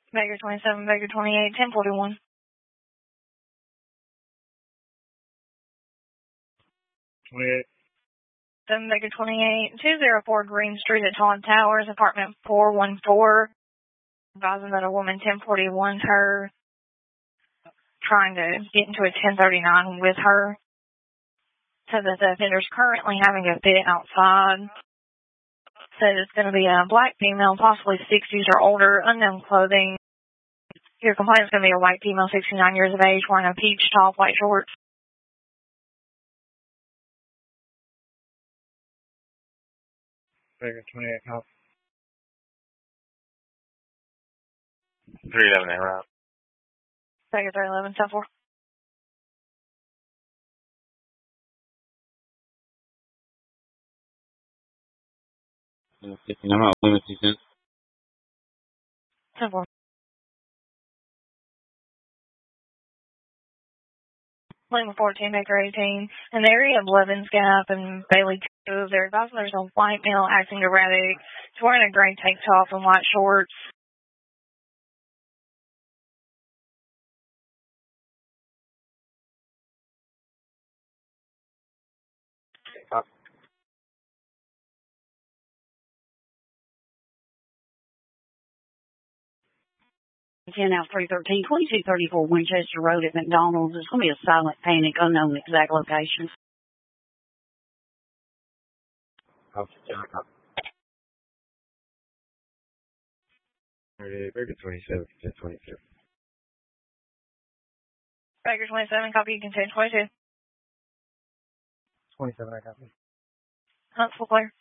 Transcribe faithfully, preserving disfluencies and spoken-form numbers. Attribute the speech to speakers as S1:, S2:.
S1: Baker twenty-seven, Baker twenty-eight, ten forty-one.
S2: twenty-eight.
S1: seven Baker twenty-eight, two oh four Green Street at Todd Towers, apartment four one four. Advising that a woman ten forty-one her, trying to get into a ten thirty-nine with her. Said that the offender's currently having a fit outside. Said it's going to be a black female, possibly sixties or older, unknown clothing. Your complaint is going to be a white female, sixty-nine years of age, wearing a peach top, white shorts.
S2: Baker twenty-eight, cop.
S3: three eleven, eight route.
S1: Baker three eleven, ten four.
S3: I'm out limit two cents.
S1: ten four. Lane fourteen, Baker eighteen. In the area of Levens Gap and Bailey Cove, they're advising there's a white male acting erratic. He's wearing a gray tank top and white shorts.
S2: Cop.
S4: ten out three thirteen, twenty-two thirty-four Winchester Road at McDonald's. It's going to be a silent panic, unknown exact location.
S2: Cop. Cop. Baker twenty-seven, ten twenty-two.
S1: Baker twenty-seven, copy, you can say twenty-two.
S2: twenty-seven, I copy.
S1: Huntsville clear.